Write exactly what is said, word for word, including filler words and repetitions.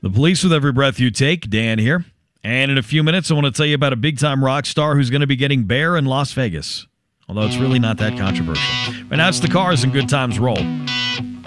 The Police with Every Breath You Take. Dan here. And in a few minutes, I want to tell you about a big-time rock star who's going to be getting bare in Las Vegas. Although it's really not that controversial. Right now, it's the Cars and Good Times Roll.